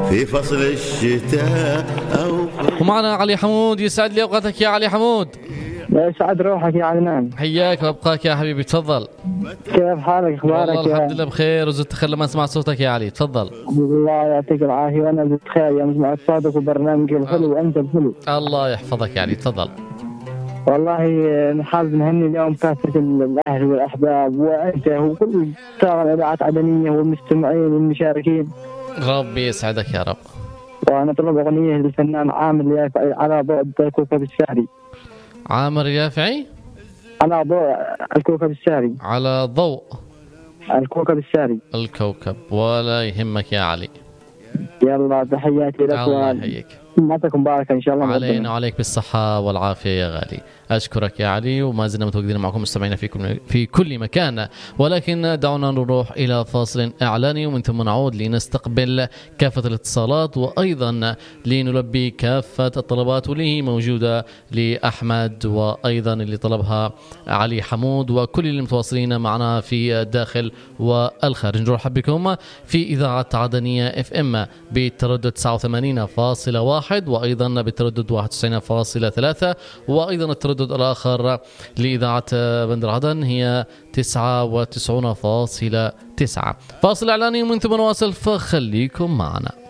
في فصل الشتاء أو ومعنا علي حمود. يسعد لي أوقاتك يا علي حمود. يسعد روحك يا عدنان. حياك وابقاك يا حبيبي، تفضل. كيف حالك؟ اخبارك؟ والله الحمد لله بخير، وزدت خير لما اسمع صوتك يا علي. تفضل. الله يعطيك العافيه، وانا زدت خير يا مسمع صوتك وبرنامجك الحلو وانت الحلو. الله يحفظك يا علي، تفضل. والله حابب نهني اليوم كافة الاهل والاحباب وانت وكل تابع اذاعات عدنيه والمستمعين والمشاركين. ربي يسعدك يا رب. وانا طلب اغنيه للفنان عامر اليافعي على ضوء الكوكب الساري. عامر اليافعي على ضوء الكوكب الساري. على ضوء الكوكب الساري. الكوكب، ولا يهمك يا علي. يلا تحياتي لك. الله يحييك. معكم مباركة إن شاء الله. علينا وعليك بالصحة والعافية يا غالي. أشكرك يا علي، وما زلنا متواجدين معكم مستمعينا في كل مكان، ولكن دعونا نروح إلى فاصل إعلاني ومن ثم نعود لنستقبل كافة الاتصالات، وأيضا لنلبي كافة الطلبات واللي هي موجودة لأحمد، وأيضا اللي طلبها علي حمود، وكل اللي متواصلين معنا في الداخل والخارج. نرحب بكم في إذاعة عدنية FM بالتردد 89.1 وأيضا بالتردد 91.3 وأيضا التردد الآخر لإذاعة بندر عدن هي 99.9. فاصل إعلاني ومن ثم نواصل، فخليكم معنا.